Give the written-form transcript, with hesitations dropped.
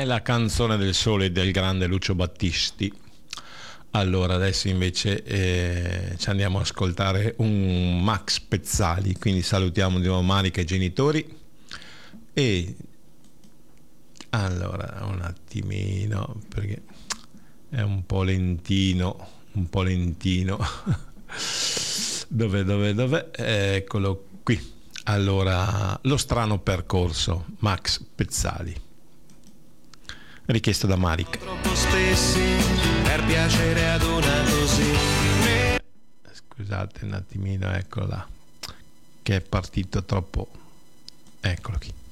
la canzone del sole del grande Lucio Battisti. Allora adesso invece ci andiamo ad ascoltare un Max Pezzali, quindi salutiamo di nuovo Manica e i genitori. E allora un attimino, perché è un po' lentino. Dove? Eccolo qui. Allora, Lo strano percorso, Max Pezzali, richiesto da Maric. Troppo spessi per piacere ad una così. Scusate un attimino, eccola, che è partito troppo. Eccolo qui.